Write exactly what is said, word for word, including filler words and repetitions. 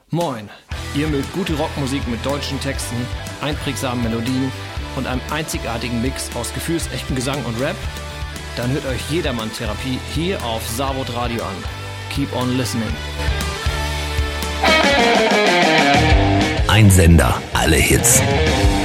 Moin, ihr mögt gute Rockmusik mit deutschen Texten, einprägsamen Melodien und einem einzigartigen Mix aus gefühlsechtem Gesang und Rap? Dann hört euch Jedermann Therapie hier auf Savod Radio an. Keep on listening. Ein Sender, alle Hits.